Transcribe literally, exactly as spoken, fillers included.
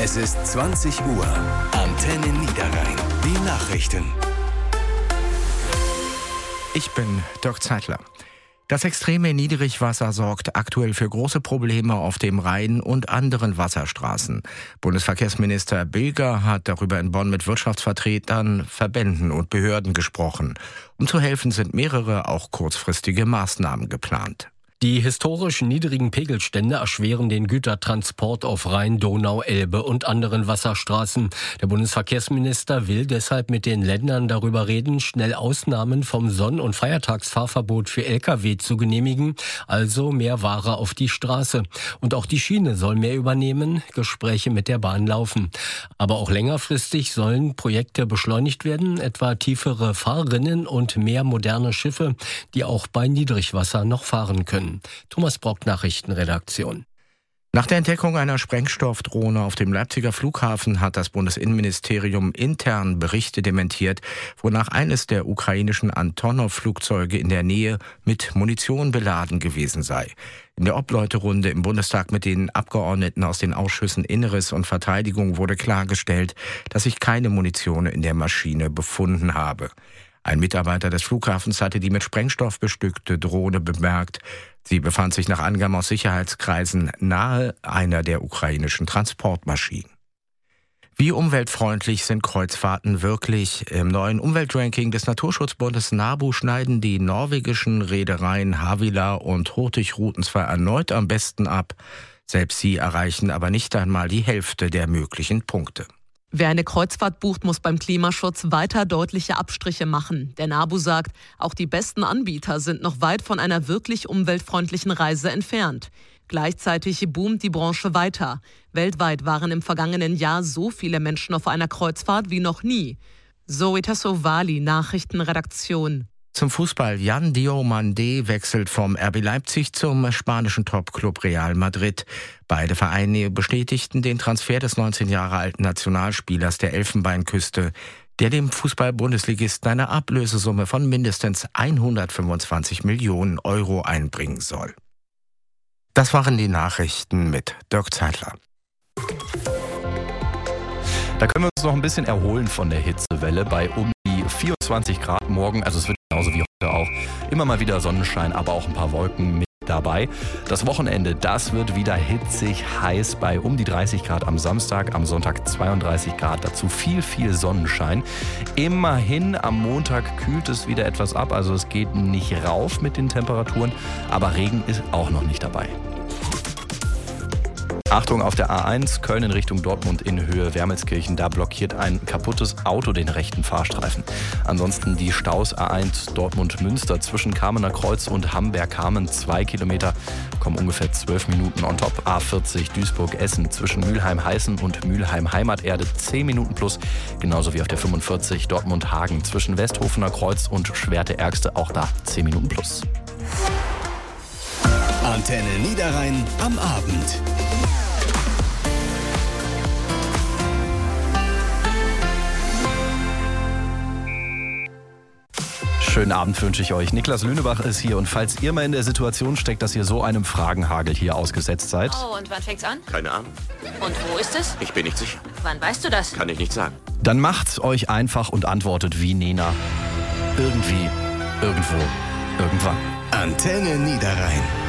Es ist zwanzig Uhr. Antenne Niederrhein. Die Nachrichten. Ich bin Dirk Zeitler. Das extreme Niedrigwasser sorgt aktuell für große Probleme auf dem Rhein und anderen Wasserstraßen. Bundesverkehrsminister Bilger hat darüber in Bonn mit Wirtschaftsvertretern, Verbänden und Behörden gesprochen. Um zu helfen, sind mehrere, auch kurzfristige Maßnahmen geplant. Die historisch niedrigen Pegelstände erschweren den Gütertransport auf Rhein, Donau, Elbe und anderen Wasserstraßen. Der Bundesverkehrsminister will deshalb mit den Ländern darüber reden, schnell Ausnahmen vom Sonn- und Feiertagsfahrverbot für L K W zu genehmigen, also mehr Ware auf die Straße. Und auch die Schiene soll mehr übernehmen, Gespräche mit der Bahn laufen. Aber auch längerfristig sollen Projekte beschleunigt werden, etwa tiefere Fahrrinnen und mehr moderne Schiffe, die auch bei Niedrigwasser noch fahren können. Thomas Brock, Nachrichtenredaktion. Nach der Entdeckung einer Sprengstoffdrohne auf dem Leipziger Flughafen hat das Bundesinnenministerium intern Berichte dementiert, wonach eines der ukrainischen Antonov-Flugzeuge in der Nähe mit Munition beladen gewesen sei. In der Obleuterunde im Bundestag mit den Abgeordneten aus den Ausschüssen Inneres und Verteidigung wurde klargestellt, dass sich keine Munition in der Maschine befunden habe. Ein Mitarbeiter des Flughafens hatte die mit Sprengstoff bestückte Drohne bemerkt. Sie befand sich nach Angaben aus Sicherheitskreisen nahe einer der ukrainischen Transportmaschinen. Wie umweltfreundlich sind Kreuzfahrten wirklich? Im neuen Umweltranking des Naturschutzbundes NABU schneiden die norwegischen Reedereien Havila und Hurtigruten zwar erneut am besten ab, selbst sie erreichen aber nicht einmal die Hälfte der möglichen Punkte. Wer eine Kreuzfahrt bucht, muss beim Klimaschutz weiter deutliche Abstriche machen. Der NABU sagt, auch die besten Anbieter sind noch weit von einer wirklich umweltfreundlichen Reise entfernt. Gleichzeitig boomt die Branche weiter. Weltweit waren im vergangenen Jahr so viele Menschen auf einer Kreuzfahrt wie noch nie. Zoe Tassovali, Nachrichtenredaktion. Zum Fußball. Jan Diomande wechselt vom R B Leipzig zum spanischen Topclub Real Madrid. Beide Vereine bestätigten den Transfer des neunzehn Jahre alten Nationalspielers der Elfenbeinküste, der dem Fußball-Bundesligisten eine Ablösesumme von mindestens hundertfünfundzwanzig Millionen Euro einbringen soll. Das waren die Nachrichten mit Dirk Zeitler. Da können wir uns noch ein bisschen erholen von der Hitzewelle bei um die vierundzwanzig Grad morgen. Also es wird genauso wie heute auch immer mal wieder Sonnenschein, aber auch ein paar Wolken mit dabei. Das Wochenende, das wird wieder hitzig heiß bei um die dreißig Grad am Samstag, am Sonntag zweiunddreißig Grad, dazu viel, viel Sonnenschein. Immerhin am Montag kühlt es wieder etwas ab, also es geht nicht rauf mit den Temperaturen, aber Regen ist auch noch nicht dabei. Achtung auf der A eins, Köln in Richtung Dortmund in Höhe Wermelskirchen. Da blockiert ein kaputtes Auto den rechten Fahrstreifen. Ansonsten die Staus A eins Dortmund-Münster zwischen Kamener Kreuz und Hamberg-Kamen. Zwei Kilometer, kommen ungefähr zwölf Minuten on top. A vierzig Duisburg-Essen zwischen Mülheim-Heißen und Mülheim-Heimaterde. zehn Minuten plus. Genauso wie auf der fünfundvierzig Dortmund-Hagen zwischen Westhofener Kreuz und Schwerte-Ärgste. Auch da zehn Minuten plus. Antenne Niederrhein am Abend. Schönen Abend wünsche ich euch. Niklas Lünebach ist hier und falls ihr mal in der Situation steckt, dass ihr so einem Fragenhagel hier ausgesetzt seid. Oh, und wann fängt's an? Keine Ahnung. Und wo ist es? Ich bin nicht sicher. Wann weißt du das? Kann ich nicht sagen. Dann macht's euch einfach und antwortet wie Nena. Irgendwie, irgendwo, irgendwann. Antenne Niederrhein.